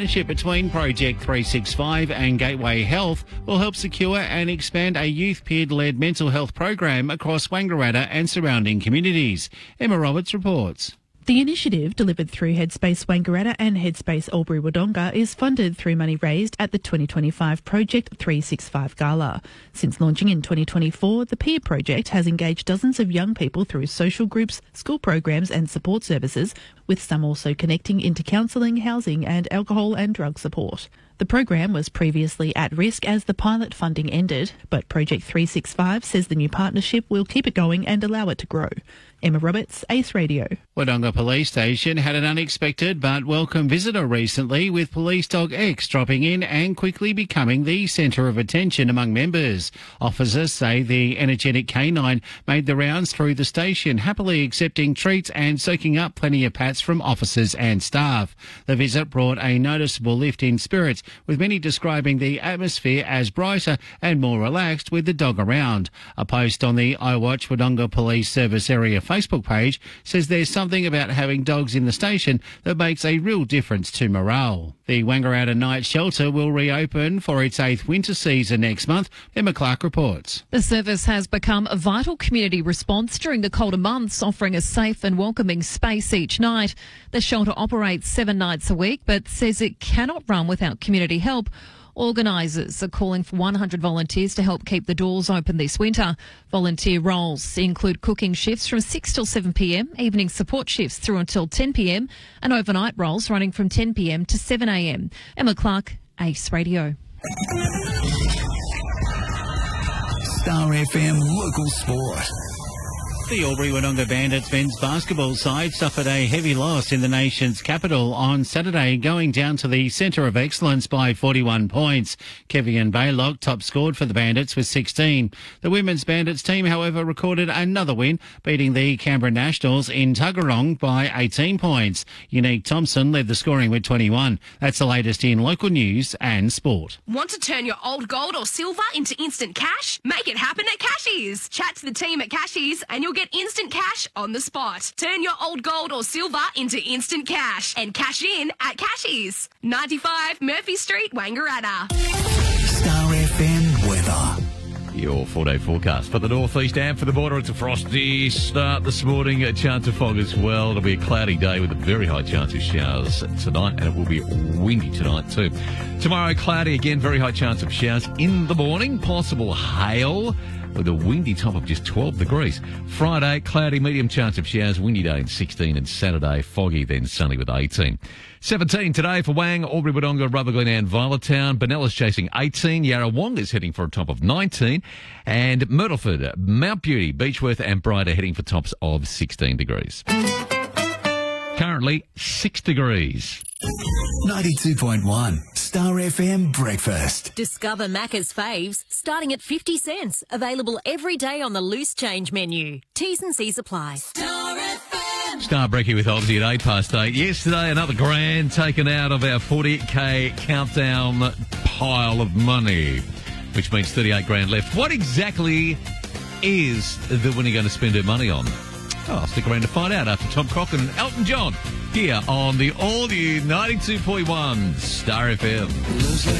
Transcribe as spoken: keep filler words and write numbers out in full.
partnership between Project three sixty-five and Gateway Health will help secure and expand a youth peer-led mental health program across Wangaratta and surrounding communities. Emma Roberts reports. The initiative, delivered through Headspace Wangaratta and Headspace Albury Wodonga, is funded through money raised at the twenty twenty-five Project three sixty-five Gala. Since launching in twenty twenty-four, the Peer Project has engaged dozens of young people through social groups, school programs and support services, with some also connecting into counselling, housing and alcohol and drug support. The program was previously at risk as the pilot funding ended, but Project three sixty-five says the new partnership will keep it going and allow it to grow. Emma Roberts, Ace Radio. Wodonga Police Station had an unexpected but welcome visitor recently, with police dog X dropping in and quickly becoming the centre of attention among members. Officers say the energetic canine made the rounds through the station, happily accepting treats and soaking up plenty of pats from officers and staff. The visit brought a noticeable lift in spirits, with many describing the atmosphere as brighter and more relaxed with the dog around. A post on the I Watch Wodonga Police Service Area Facebook page says there's something about having dogs in the station that makes a real difference to morale. The Wangaratta Night Shelter will reopen for its eighth winter season next month. Emma Clark reports. The service has become a vital community response during the colder months, offering a safe and welcoming space each night. The shelter operates seven nights a week, but says it cannot run without community help. Organisers are calling for one hundred volunteers to help keep the doors open this winter. Volunteer roles include cooking shifts from six till seven p m, evening support shifts through until ten p m, and overnight roles running from ten p m to seven a m. Emma Clark, Ace Radio. Star F M Local Sport. The Albury Wodonga Bandits men's basketball side suffered a heavy loss in the nation's capital on Saturday, going down to the centre of excellence by forty-one points. Kevian Baylock top scored for the Bandits with sixteen. The women's Bandits team, however, recorded another win, beating the Canberra Nationals in Tuggeranong by eighteen points. Unique Thompson led the scoring with twenty-one. That's the latest in local news and sport. Want to turn your old gold or silver into instant cash? Make it happen at Cashies. Chat to the team at Cashies and you'll get instant cash on the spot. Turn your old gold or silver into instant cash and cash in at Cashies. ninety-five Murphy Street, Wangaratta. Star F M weather. Your four-day forecast for the northeast and for the border. It's a frosty start this morning. A chance of fog as well. It'll be a cloudy day with a very high chance of showers tonight, and it will be windy tonight too. Tomorrow, cloudy again, very high chance of showers in the morning. Possible hail with a windy top of just twelve degrees. Friday, cloudy, medium chance of showers, windy day in sixteen, and Saturday, foggy, then sunny with eighteen. seventeen today for Wang, Albury, Wodonga, Rutherglen and Violettown. Benella's chasing eighteen. Yarrawonga is heading for a top of nineteen. And Myrtleford, Mount Beauty, Beechworth and Bryde are heading for tops of sixteen degrees. Currently, six degrees. ninety-two point one Star F M Breakfast. Discover Macca's faves starting at fifty cents. Available every day on the loose change menu. T's and C's apply. Star F M. Star Brekkie with Aussie at eight past eight. Yesterday, another grand taken out of our forty K countdown pile of money, which means thirty-eight grand left. What exactly is the winner going to spend her money on? Oh, I'll stick around to find out after Tom Cochrane and Elton John here on the all-new ninety-two point one Star F M.